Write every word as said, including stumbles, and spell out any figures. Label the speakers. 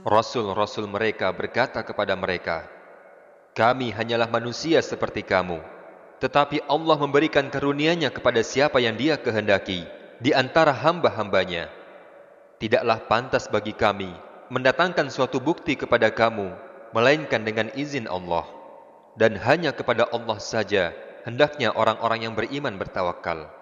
Speaker 1: Rasul-rasul mereka berkata kepada mereka, "Kami hanyalah manusia seperti kamu, tetapi Allah memberikan karunia-Nya kepada siapa yang Dia kehendaki di antara hamba-hambanya. Tidaklah pantas bagi kami mendatangkan suatu bukti kepada kamu, melainkan dengan izin Allah. Dan hanya kepada Allah saja hendaknya orang-orang yang beriman bertawakal."